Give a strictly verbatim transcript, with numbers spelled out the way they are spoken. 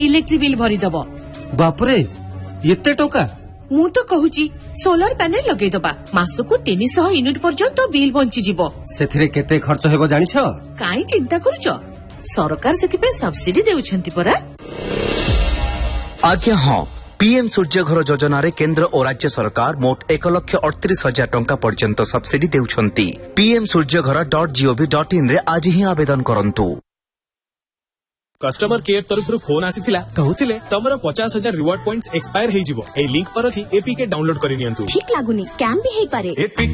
Electric bill भरी दबो। बापरे एते टोका मु तो कहूची सोलर पैनल लगे दबा मासकु तीन सौ यूनिट पर्यंत बिल बंची जिवो। सेथिरे केते खर्च हेबो जानिछ? काई चिंता करूछ सरकार सेति पे सब्सिडी देउछंती परा। आज्ञा हाँ पीएम सूर्य घर योजना रे केंद्र और राज्य सरकार मोट एक लक्ष अड़तीस हजार टंका पर्यंत सब्सिडी देउछंती। पीएम सूर्य घर डॉट जीओवी डॉट इन रे आज ही आवेदन करंतु। कस्टमर केयर तरफ फोन आसीथिला कहउथिले तमरो पचास हजार रिवार्ड पॉइंट्स एक्सपायर हेई जिवो। ए लिंक पर थी एपीके डाउनलोड करि नियंतु। ठीक लागुनी स्कैम भी हेई पारे।